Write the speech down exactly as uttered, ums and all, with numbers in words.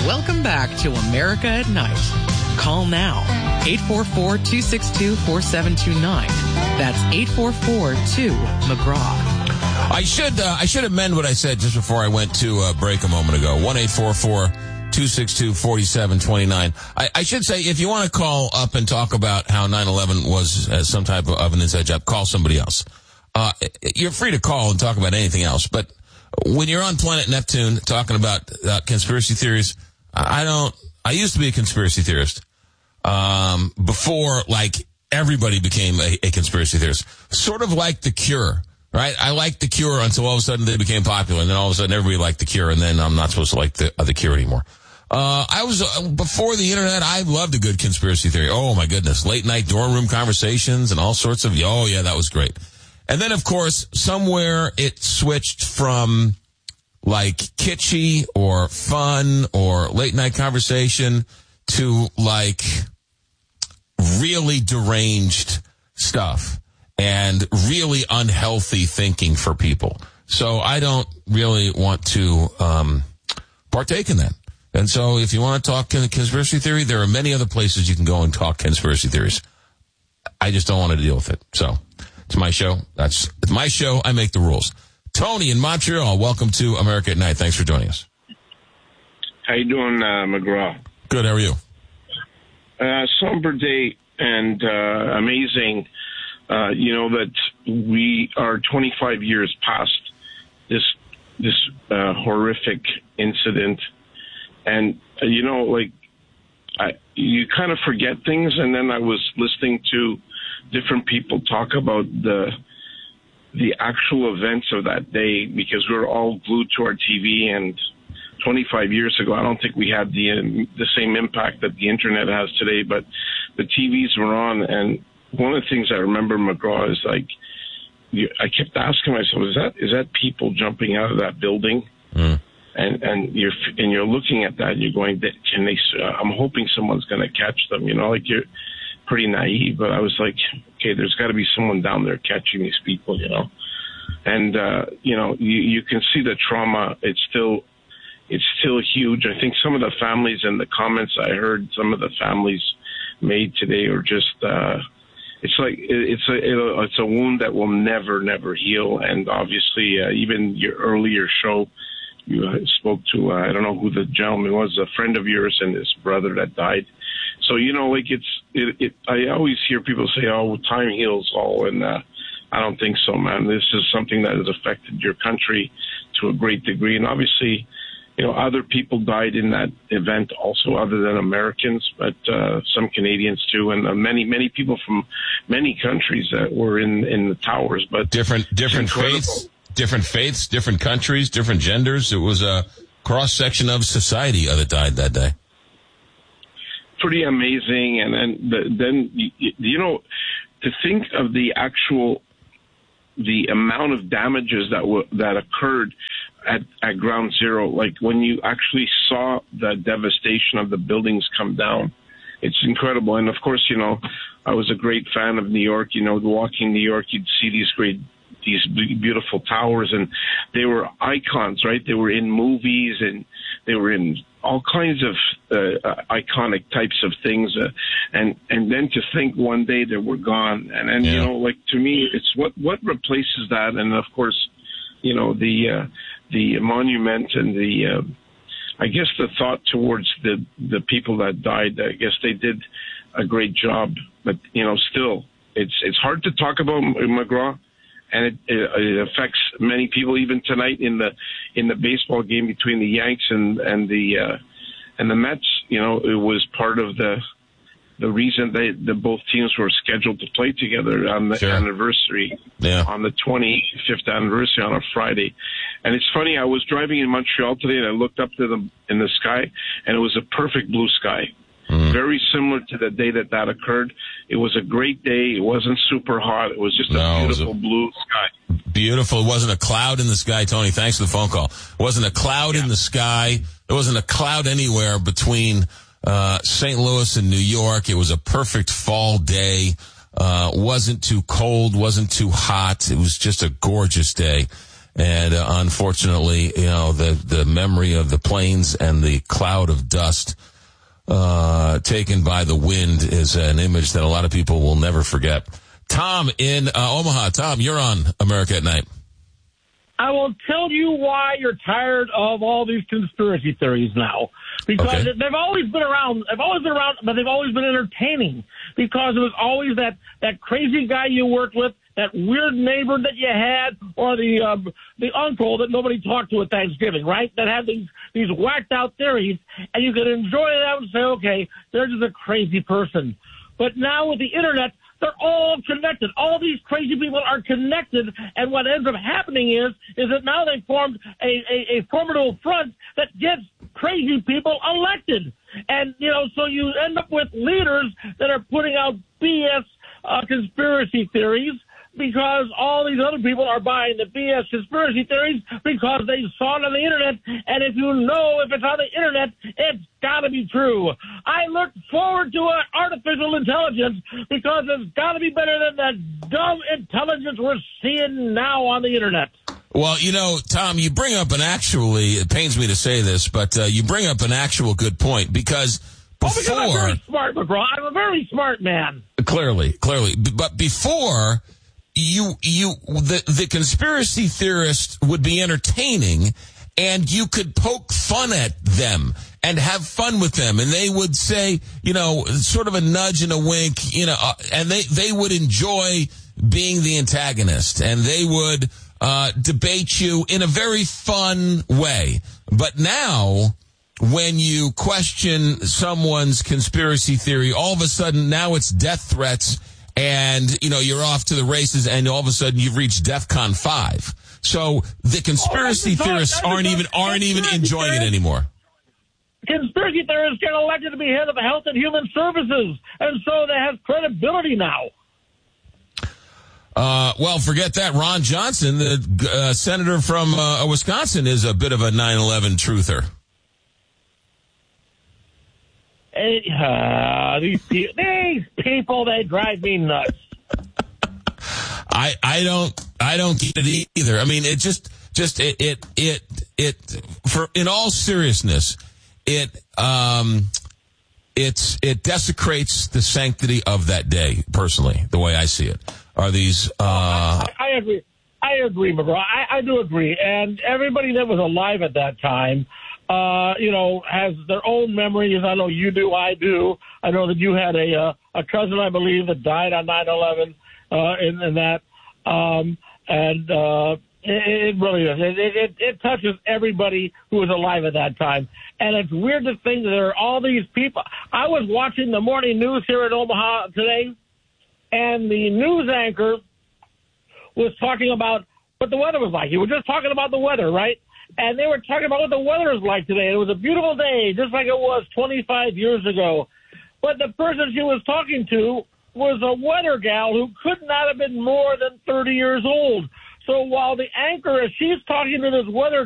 Welcome back to America at Night. Call now. eight four four, two six two, four seven two nine. That's eight four four two McGraw. I should uh, I should amend what I said just before I went to uh, break a moment ago. one eight four four, two six two, four seven two nine. I, I should say, if you want to call up and talk about how nine eleven was uh, some type of, of an inside job, call somebody else. Uh, you're free to call and talk about anything else, but when you're on Planet Neptune talking about uh, conspiracy theories, I don't, I used to be a conspiracy theorist, um, before, like, everybody became a, a conspiracy theorist. Sort of like The Cure, right? I liked The Cure until all of a sudden they became popular, and then all of a sudden everybody liked The Cure, and then I'm not supposed to like The, uh, the Cure anymore. Uh, I was, uh, before the internet, I loved a good conspiracy theory. Oh my goodness. Late night dorm room conversations and all sorts of, oh yeah, that was great. And then, of course, somewhere it switched from, like, kitschy or fun or late-night conversation to, like, really deranged stuff and really unhealthy thinking for people. So I don't really want to um partake in that. And so if you want to talk conspiracy theory, there are many other places you can go and talk conspiracy theories. I just don't want to deal with it. So... it's my show. That's it's my show. I make the rules. Tony in Montreal, welcome to America at Night. Thanks for joining us. How you doing, uh, McGraw? Good. How are you? Uh, somber day and uh, amazing. Uh, you know that we are twenty-five years past this this uh, horrific incident, and uh, you know, like I, you kind of forget things. And then I was listening to different people talk about the the actual events of that day, because we were all glued to our T V. And twenty-five years ago, I don't think we had the the same impact that the internet has today, but the T Vs were on. And one of the things I remember, McGraw, is like, you, I kept asking myself, is that is that people jumping out of that building? Mm. And and you're and you're looking at that, and you're going, can they? Uh, I'm hoping someone's going to catch them. You know, like you're pretty naive, but I was like, okay, there's got to be someone down there catching these people, you know. And uh, you know, you, you can see the trauma. It's still, it's still huge. I think some of the families and the comments I heard, some of the families made today, are just, uh, it's like it's a it, it's a wound that will never, never heal. And obviously, uh, even your earlier show, you spoke to, uh, I don't know who the gentleman was, a friend of yours and his brother that died. So, you know, like it's, it, it, I always hear people say, oh, time heals all. And uh, I don't think so, man. This is something that has affected your country to a great degree. And obviously, you know, other people died in that event also, other than Americans, but uh, some Canadians too. And uh, many, many people from many countries that were in, in the towers. But different, different faiths, different faiths, different countries, different genders. It was a cross section of society that died that day. Pretty amazing. And then, the, then you, you know, to think of the actual, the amount of damages that w- that occurred at, at Ground Zero, like when you actually saw the devastation of the buildings come down, it's incredible. And of course, you know, I was a great fan of New York. You know, walking New York, you'd see these great, these beautiful towers, and they were icons, right? They were in movies, and they were in all kinds of uh, uh, iconic types of things, uh, and and then to think one day they were gone, and and yeah. you know, like to me, it's what what replaces that, and of course, you know, the uh, the monument and the, uh, I guess the thought towards the the people that died. I guess they did a great job, but you know, still, it's it's hard to talk about, McGraw. And it, it, it affects many people. Even tonight in the in the baseball game between the Yanks and and the uh, and the Mets, you know, it was part of the the reason they the both teams were scheduled to play together on the sure. anniversary, yeah. on the twenty-fifth anniversary on a Friday. And it's funny, I was driving in Montreal today, and I looked up to the in the sky, and it was a perfect blue sky. Mm. Very similar to the day that that occurred. It was a great day. It wasn't super hot. It was just no, a beautiful a blue sky. Beautiful. It wasn't a cloud in the sky, Tony. Thanks for the phone call. It wasn't a cloud yeah. in the sky. There wasn't a cloud anywhere between uh Saint Louis and New York. It was a perfect fall day. Uh wasn't too cold, wasn't too hot. It was just a gorgeous day. And uh, unfortunately, you know, the, the memory of the planes and the cloud of dust uh, taken by the wind is an image that a lot of people will never forget. Tom in uh, Omaha. Tom, you're on America at Night. I will tell you why you're tired of all these conspiracy theories now. Because Okay. they've always been around. They've always been around, but they've always been entertaining. Because it was always that, that crazy guy you worked with, that weird neighbor that you had, or the uh, the uncle that nobody talked to at Thanksgiving, right? That had these, these whacked out theories, and you could enjoy that and say, okay, they're just a crazy person. But now with the Internet, they're all connected. All these crazy people are connected, and what ends up happening is is that now they've formed a, a, a formidable front that gets crazy people elected. And, you know, so you end up with leaders that are putting out B S uh, conspiracy theories because all these other people are buying the B S conspiracy theories because they saw it on the Internet. And if you know if it's on the Internet, it's got to be true. I look forward to uh, artificial intelligence because it's got to be better than the dumb intelligence we're seeing now on the Internet. Well, you know, Tom, you bring up an actually, it pains me to say this, but uh, you bring up an actual good point because before... Oh, because I'm very smart, McGraw. I'm a very smart man. Clearly, clearly. B- But before... You, you, the, the conspiracy theorist would be entertaining and you could poke fun at them and have fun with them. And they would say, you know, sort of a nudge and a wink, you know, uh, and they, they would enjoy being the antagonist and they would, uh, debate you in a very fun way. But now, when you question someone's conspiracy theory, all of a sudden now it's death threats. And, you know, you're off to the races, and all of a sudden you've reached DEFCON five. So the conspiracy oh, theorists aren't even aren't even enjoying it anymore. Conspiracy theorists get elected to be head of Health and Human Services, and so they have credibility now. Uh, well, forget that. Ron Johnson, the uh, senator from uh, Wisconsin, is a bit of a nine eleven truther. Uh, these, people, these people, they drive me nuts. I I don't I don't get it either. I mean, it just just it it it, it for in all seriousness, it um it's it desecrates the sanctity of that day. Personally, the way I see it, are these. Uh, I, I agree. I agree, McGraw. I, I do agree, and everybody that was alive at that time. Uh, you know, has their own memories. I know you do. I do. I know that you had a uh, a cousin, I believe, that died on nine eleven. Uh, in, in that, um, and uh, it, it really is. It, it it touches everybody who was alive at that time. And it's weird to think that there are all these people. I was watching the morning news here in Omaha today, and the news anchor was talking about what the weather was like. He was just talking about the weather, right? And they were talking about what the weather is like today. It was a beautiful day, just like it was twenty-five years ago. But the person she was talking to was a weather gal who could not have been more than thirty years old. So while the anchor, as she's talking to this weather